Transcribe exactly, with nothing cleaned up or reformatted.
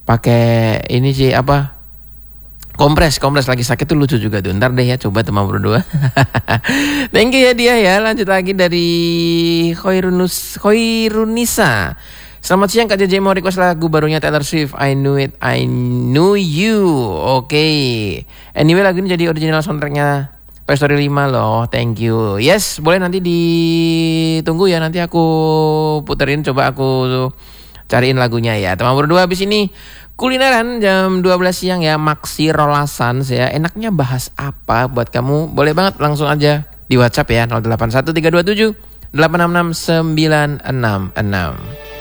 pakai ini sih apa? Kompres, kompres lagi sakit tuh lucu juga tuh. Ntar deh ya coba teman berdua. Thank you ya dia ya. Lanjut lagi dari Khairunus Khairunisa. Selamat siang Kak J J, mau request lagu barunya Taylor Swift, I Knew It, I Knew You. Oke. Okay. Anyway lagu ini jadi original soundtracknya Toy Story lima loh. Thank you. Yes, boleh nanti ditunggu ya. Nanti aku puterin, coba aku cariin lagunya ya. Teman berdua habis ini kulineran jam dua belas siang ya, Maxi Rolasan ya. Enaknya bahas apa buat kamu? Boleh banget langsung aja di WhatsApp ya nol delapan satu tiga dua tujuh delapan enam enam sembilan enam enam.